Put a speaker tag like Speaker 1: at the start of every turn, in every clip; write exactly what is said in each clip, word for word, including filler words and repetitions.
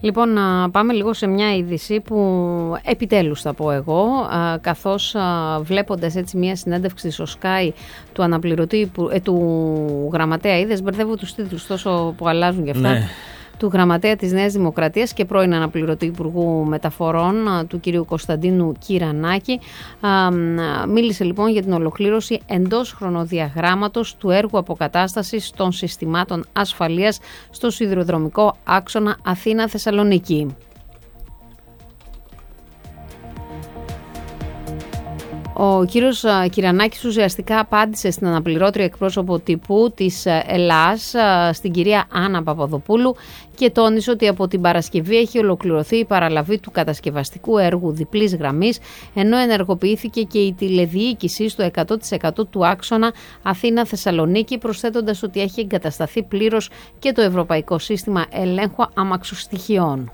Speaker 1: Λοιπόν, πάμε λίγο σε μια είδηση που επιτέλους θα πω εγώ, καθώς βλέποντας έτσι μια συνέντευξη στο Sky του αναπληρωτή ε, του γραμματέα, είδες, μπερδεύω τους τίτλους τόσο που αλλάζουν γι' αυτά. Ναι. Του γραμματέα της Νέας Δημοκρατίας και πρώην αναπληρωτή Υπουργού Μεταφορών, του κ. Κωνσταντίνου Κυρανάκη. Μίλησε λοιπόν για την ολοκλήρωση εντός χρονοδιαγράμματος του έργου αποκατάστασης των συστημάτων ασφαλείας στο σιδηροδρομικό άξονα Αθήνα-Θεσσαλονίκη. Ο κύριος Κυρανάκης ουσιαστικά απάντησε στην αναπληρώτρια εκπρόσωπο τύπου της ΕΛΑΣ, στην κυρία Άννα Παπαδοπούλου, και τόνισε ότι από την Παρασκευή έχει ολοκληρωθεί η παραλαβή του κατασκευαστικού έργου διπλής γραμμής, ενώ ενεργοποιήθηκε και η τηλεδιοίκηση στο εκατό τοις εκατό του άξονα Αθήνα-Θεσσαλονίκη, προσθέτοντας ότι έχει εγκατασταθεί πλήρως και το Ευρωπαϊκό Σύστημα Ελέγχου Αμαξοστοιχειών.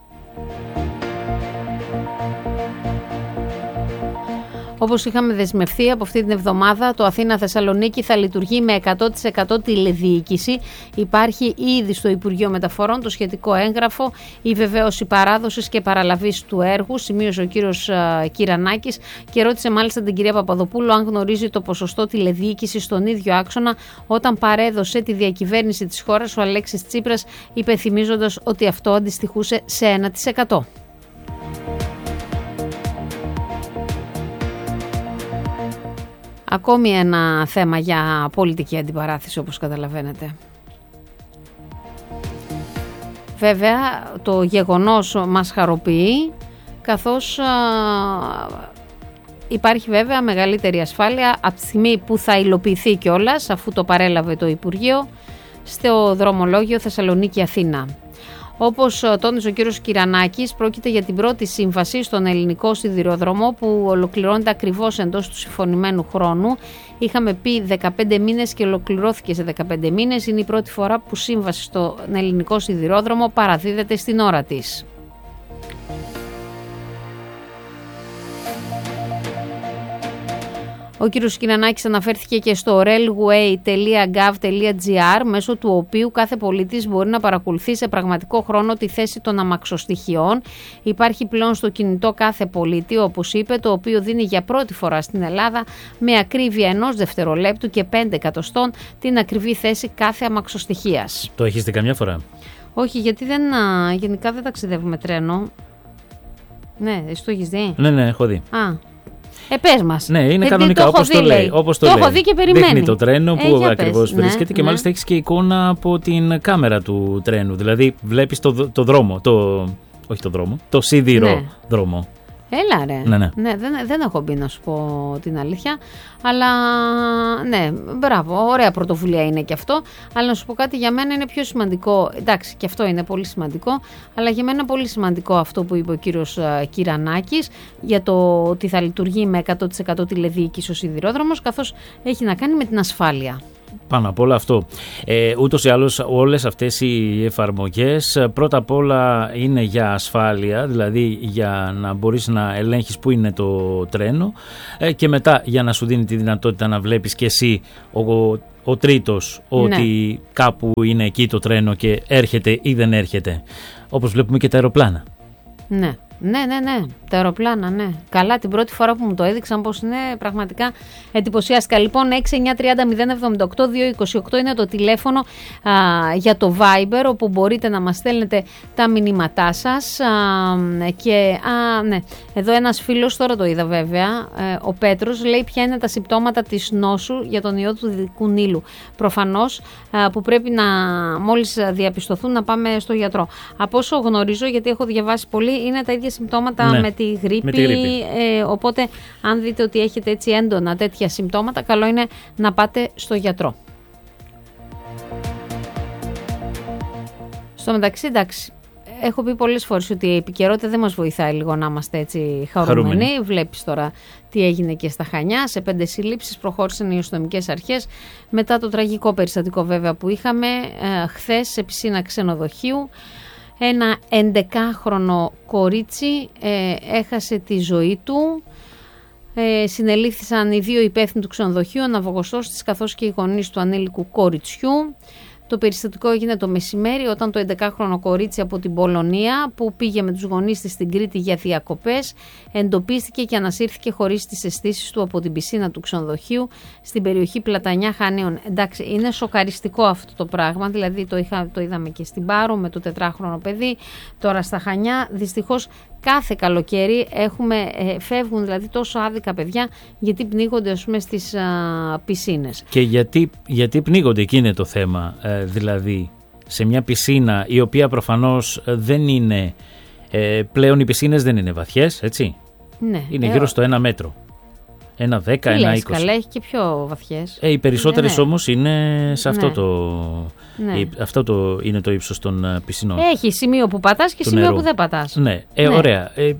Speaker 1: Όπως είχαμε δεσμευθεί, από αυτή την εβδομάδα το Αθήνα-Θεσσαλονίκη θα λειτουργεί με εκατό τοις εκατό τηλεδιοίκηση. Υπάρχει ήδη στο Υπουργείο Μεταφορών το σχετικό έγγραφο, η βεβαίωση παράδοσης και παραλαβής του έργου, σημείωσε ο κύριος Κυρανάκης και ρώτησε μάλιστα την κυρία Παπαδοπούλου αν γνωρίζει το ποσοστό τηλεδιοίκησης στον ίδιο άξονα όταν παρέδωσε τη διακυβέρνηση της χώρας ο Αλέξης Τσίπρας, υπενθυμίζοντας ότι αυτό αντιστοιχούσε σε ένα τοις εκατό. Ακόμη ένα θέμα για πολιτική αντιπαράθεση, όπως καταλαβαίνετε. Βέβαια, το γεγονός μας χαροποιεί, καθώς α, υπάρχει βέβαια μεγαλύτερη ασφάλεια από τη στιγμή που θα υλοποιηθεί κιόλας, αφού το παρέλαβε το Υπουργείο, στο δρομολόγιο Θεσσαλονίκη-Αθήνα. Όπως τόνισε ο κύριος Κυρανάκης, πρόκειται για την πρώτη σύμβαση στον ελληνικό σιδηρόδρομο που ολοκληρώνεται ακριβώς εντός του συμφωνημένου χρόνου. Είχαμε πει δεκαπέντε μήνες και ολοκληρώθηκε σε δεκαπέντε μήνες. Είναι η πρώτη φορά που σύμβαση στον ελληνικό σιδηρόδρομο παραδίδεται στην ώρα της. Ο κύριος Κυρανάκης αναφέρθηκε και στο railway τελεία gov τελεία gr, μέσω του οποίου κάθε πολίτης μπορεί να παρακολουθεί σε πραγματικό χρόνο τη θέση των αμαξοστοιχειών. Υπάρχει πλέον στο κινητό κάθε πολίτη, όπως είπε, το οποίο δίνει για πρώτη φορά στην Ελλάδα με ακρίβεια ενός δευτερολέπτου και πέντε εκατοστών την ακριβή θέση κάθε αμαξοστοιχείας.
Speaker 2: Το έχεις δει καμιά φορά?
Speaker 1: Όχι, γιατί δεν, γενικά δεν ταξιδεύουμε τρένο. Ναι, εσύ το έχεις δει?
Speaker 2: Ναι, ναι, έχω δει.
Speaker 1: Α. Ε, πες μας.
Speaker 2: Ναι, είναι
Speaker 1: ε,
Speaker 2: κανονικά όπως το λέει. Όπως το,
Speaker 1: το
Speaker 2: λέει.
Speaker 1: έχω δει και περιμένει.
Speaker 2: Δείχνει το τρένο που ε, ακριβώς
Speaker 1: ναι,
Speaker 2: βρίσκεται και
Speaker 1: ναι.
Speaker 2: μάλιστα έχεις και εικόνα από την κάμερα του τρένου. Δηλαδή βλέπεις το, το δρόμο, το, όχι το δρόμο, το σίδηρο ναι. δρόμο.
Speaker 1: Έλα ρε,
Speaker 2: ναι, ναι.
Speaker 1: ναι, δεν, δεν έχω μπει να σου πω την αλήθεια, αλλά ναι, μπράβο, ωραία πρωτοβουλία είναι και αυτό, αλλά να σου πω κάτι, για μένα είναι πιο σημαντικό, εντάξει και αυτό είναι πολύ σημαντικό, αλλά για μένα πολύ σημαντικό αυτό που είπε ο κύριος Κυρανάκης για το ότι θα λειτουργεί με εκατό τοις εκατό τηλεδιοίκηση ο σιδηρόδρομος, καθώς έχει να κάνει με την ασφάλεια.
Speaker 2: Πάνω απ' όλα αυτό. Ε, ούτως ή άλλως όλες αυτές οι εφαρμογές πρώτα απ' όλα είναι για ασφάλεια, δηλαδή για να μπορείς να ελέγχεις που είναι το τρένο ε, και μετά για να σου δίνει τη δυνατότητα να βλέπεις και εσύ ο, ο τρίτος ότι ναι. κάπου είναι εκεί το τρένο και έρχεται ή δεν έρχεται. Όπως βλέπουμε και τα αεροπλάνα. Ναι.
Speaker 1: Ναι, ναι, ναι. Τα αεροπλάνα, ναι. Καλά, την πρώτη φορά που μου το έδειξαν πως είναι, πραγματικά εντυπωσιάστηκα. Λοιπόν, έξι εννιά τριάντα μηδέν εβδομήντα οκτώ διακόσια είκοσι οκτώ είναι το τηλέφωνο α, για το Viber, όπου μπορείτε να μας στέλνετε τα μηνύματά σας. Α, και, α, ναι, εδώ ένας φίλος, τώρα το είδα βέβαια, ε, ο Πέτρος, λέει ποια είναι τα συμπτώματα της νόσου για τον ιό του Δυτικού Νείλου. Προφανώς α, που πρέπει να, μόλις διαπιστωθούν, να πάμε στο γιατρό. Από όσο γνωρίζω, γιατί έχω διαβάσει πολύ, είναι τα ίδια συμπτώματα ναι, με τη γρίπη,
Speaker 2: με τη γρίπη.
Speaker 1: Ε, οπότε αν δείτε ότι έχετε έτσι έντονα τέτοια συμπτώματα, καλό είναι να πάτε στο γιατρό. Στο μεταξύ, εντάξει, έχω πει πολλές φορές ότι η επικαιρότητα δεν μας βοηθάει λίγο να είμαστε έτσι χαρούμενοι. Χαρούμενοι. Βλέπεις τώρα τι έγινε και στα Χανιά, σε πέντε συλλήψεις προχώρησαν οι αστυνομικές αρχές μετά το τραγικό περιστατικό βέβαια που είχαμε ε, χθες σε πισίνα ξενοδοχείου. Ένα εντεκάχρονο κορίτσι ε, έχασε τη ζωή του. Ε, συνελήφθησαν οι δύο υπεύθυνοι του ξενοδοχείου, ο ναυαγοστός της καθώς και οι γονείς του ανήλικου κοριτσιού. Το περιστατικό έγινε το μεσημέρι όταν το έντεκαχρονο κορίτσι από την Πολωνία που πήγε με τους γονείς της στην Κρήτη για διακοπές εντοπίστηκε και ανασύρθηκε χωρίς τις αισθήσεις του από την πισίνα του ξενοδοχείου στην περιοχή Πλατανιά Χανίων. Εντάξει, είναι σοκαριστικό αυτό το πράγμα, δηλαδή το, είχα, το είδαμε και στην Πάρο με το τετράχρονο παιδί, τώρα στα Χανιά. Δυστυχώς κάθε καλοκαίρι έχουμε, ε, φεύγουν δηλαδή τόσο άδικα παιδιά γιατί πνίγονται, ας πούμε, στις α, πισίνες.
Speaker 2: Και γιατί, γιατί πνίγονται, εκεί είναι το θέμα, ε, δηλαδή σε μια πισίνα η οποία προφανώς δεν είναι, ε, πλέον οι πισίνες δεν είναι βαθιές, έτσι,
Speaker 1: Ναι,
Speaker 2: είναι
Speaker 1: ε,
Speaker 2: γύρω στο ένα μέτρο. Ένα δέκα, ένα είκοσι.
Speaker 1: Καλά, έχει και πιο βαθιές.
Speaker 2: Ε, οι περισσότερες
Speaker 1: ναι, ναι.
Speaker 2: όμως είναι σε αυτό,
Speaker 1: ναι.
Speaker 2: το,
Speaker 1: Ναι.
Speaker 2: αυτό το είναι το ύψος των πισινών.
Speaker 1: Έχει σημείο που πατάς και σημείο
Speaker 2: νερού.
Speaker 1: που δεν πατάς.
Speaker 2: Ναι, ε,
Speaker 1: Ναι.
Speaker 2: ωραία. Ε,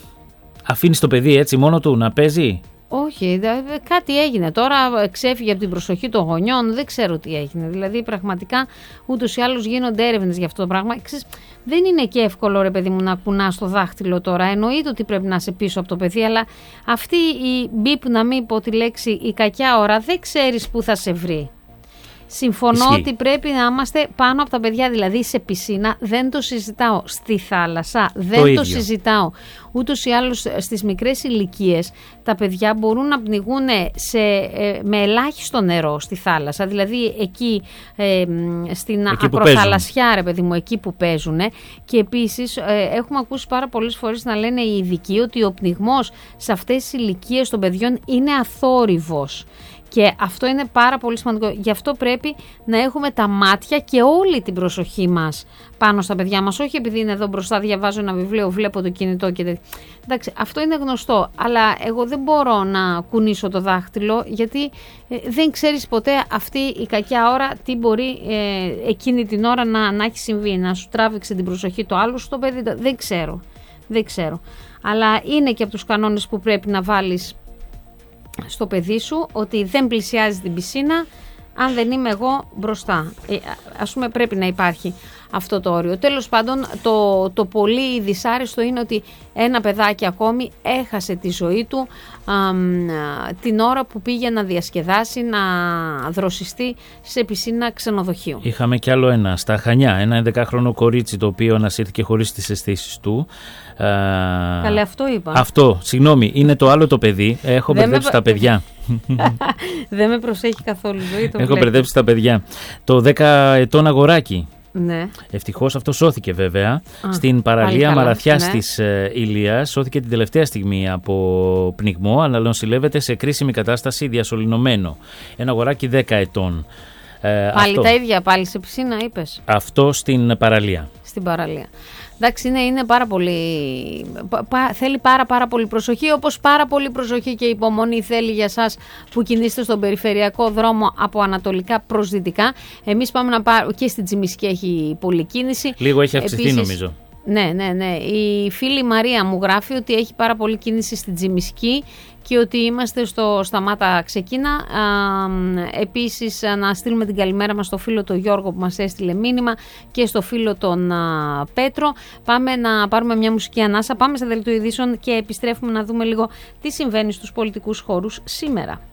Speaker 2: αφήνεις το παιδί έτσι μόνο του να παίζει.
Speaker 1: Όχι, δε, κάτι έγινε τώρα, ξέφυγε από την προσοχή των γονιών, δεν ξέρω τι έγινε. Δηλαδή, πραγματικά ούτως ή άλλως γίνονται έρευνες για αυτό το πράγμα. Ξέρεις, δεν είναι και εύκολο, ρε παιδί μου, να κουνάς το δάχτυλο τώρα. Εννοείται ότι πρέπει να είσαι πίσω από το παιδί, αλλά αυτή η μπιπ, να μην πω τη λέξη, η κακιά ώρα, δεν ξέρεις πού θα σε βρει. Συμφωνώ
Speaker 2: Ισχύει.
Speaker 1: ότι πρέπει να είμαστε πάνω από τα παιδιά, δηλαδή σε πισίνα δεν το συζητάω, στη θάλασσα δεν
Speaker 2: το,
Speaker 1: το,
Speaker 2: ίδιο.
Speaker 1: συζητάω. Ούτως ή άλλως στις μικρές ηλικίες τα παιδιά μπορούν να πνιγούν σε, ε, με ελάχιστο νερό στη θάλασσα, δηλαδή εκεί ε, στην
Speaker 2: εκεί
Speaker 1: ακροθαλασσιά, ρε παιδί μου, εκεί που παίζουν. Και επίσης ε, έχουμε ακούσει πάρα πολλές φορές να λένε οι ειδικοί ότι ο πνιγμός σε αυτές τις ηλικίες των παιδιών είναι αθόρυβος. Και αυτό είναι πάρα πολύ σημαντικό. Γι' αυτό πρέπει να έχουμε τα μάτια και όλη την προσοχή μας πάνω στα παιδιά μας. Όχι επειδή είναι εδώ μπροστά, διαβάζω ένα βιβλίο, βλέπω το κινητό και τέτοια. Εντάξει, αυτό είναι γνωστό. Αλλά εγώ δεν μπορώ να κουνήσω το δάχτυλο, γιατί ε, δεν ξέρεις ποτέ αυτή η κακιά ώρα τι μπορεί ε, εκείνη την ώρα να, να έχει συμβεί. Να σου τράβηξε την προσοχή το άλλο στο παιδί. Δεν ξέρω. Δεν ξέρω. Αλλά είναι και από τους κανόνες που πρέπει να βάλεις στο παιδί σου, ότι δεν πλησιάζει την πισίνα αν δεν είμαι εγώ μπροστά. Ε, ας πούμε, πρέπει να υπάρχει αυτό το όριο. Τέλος πάντων, το, το πολύ δυσάρεστο είναι ότι ένα παιδάκι ακόμη έχασε τη ζωή του α, την ώρα που πήγε να διασκεδάσει, να δροσιστεί σε πισίνα ξενοδοχείου.
Speaker 2: Είχαμε κι άλλο ένα στα Χανιά, ένα έντεκαχρονο κορίτσι το οποίο ανασύρθηκε χωρίς τις αισθήσεις του.
Speaker 1: Καλέ, αυτό είπα.
Speaker 2: Αυτό, συγγνώμη, είναι το άλλο το παιδί. Έχω μπερδέψει με... τα παιδιά.
Speaker 1: Δεν με προσέχει καθόλου ζωή. Το
Speaker 2: Έχω μπερδέψει τα παιδιά. Το δέκα ετών αγοράκι.
Speaker 1: Ναι.
Speaker 2: Ευτυχώς αυτό σώθηκε βέβαια. Α, στην παραλία Μαραθιάς, ναι, της ε, Ηλίας. Σώθηκε την τελευταία στιγμή από πνιγμό, αλλά νοσηλεύεται σε κρίσιμη κατάσταση, διασωληνωμένο. Ένα αγοράκι δέκα ετών. Ε,
Speaker 1: πάλι
Speaker 2: αυτό.
Speaker 1: Τα ίδια, πάλι σε πισίνα είπες.
Speaker 2: Αυτό στην παραλία.
Speaker 1: Στην παραλία. Εντάξει, είναι, είναι πάρα πολύ, πα, θέλει πάρα πάρα πολύ προσοχή, όπως πάρα πολύ προσοχή και υπομονή θέλει για σας που κινείστε στον περιφερειακό δρόμο από ανατολικά προς δυτικά. Εμείς πάμε να πάρουμε, και στην Τσιμισκή έχει πολλή κίνηση.
Speaker 2: Λίγο έχει αυξηθεί. Επίσης, νομίζω.
Speaker 1: Ναι, ναι, ναι. Η φίλη Μαρία μου γράφει ότι έχει πάρα πολύ κίνηση στην Τσιμισκή και ότι είμαστε στο Σταμάτα Ξεκίνα. Α, επίσης, να στείλουμε την καλημέρα μας στο φίλο τον Γιώργο που μας έστειλε μήνυμα και στο φίλο τον α, Πέτρο. Πάμε να πάρουμε μια μουσική ανάσα, πάμε στα δελτίο ειδήσεων και επιστρέφουμε να δούμε λίγο τι συμβαίνει στους πολιτικούς χώρους σήμερα.